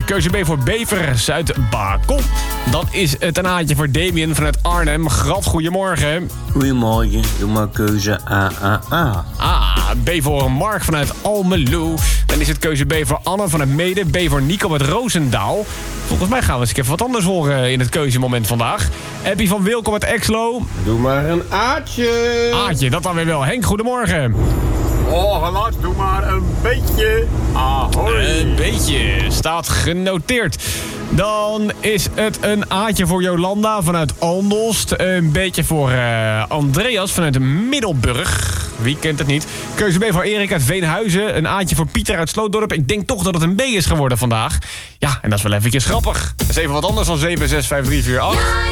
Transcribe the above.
Keuze B voor Bever, Zuid-Bakel. Dan is het een A'tje voor Damien vanuit Arnhem. Grad, goedemorgen. Goedemorgen, doe maar keuze A. B voor Mark vanuit Almelo. Dan is het keuze B voor Anne vanuit Mede. B voor Nico uit Roosendaal. Volgens mij gaan we eens even wat anders horen in het keuzemoment vandaag. Appie van Wilkom uit Exlo. Doe maar een A'tje. Aatje, dat dan weer wel. Henk, goedemorgen. Oh, helaas, doe maar een beetje. Ahoy. Een beetje. Staat genoteerd. Dan is het een A'tje voor Jolanda vanuit Alnost. Een beetje voor Andreas vanuit Middelburg. Wie kent het niet? Keuze B voor Erik uit Veenhuizen. Een A'tje voor Pieter uit Slootdorp. Ik denk toch dat het een B is geworden vandaag. Ja, en dat is wel eventjes grappig. Dat is even wat anders dan 7, 6, 5, 3, 4, 8.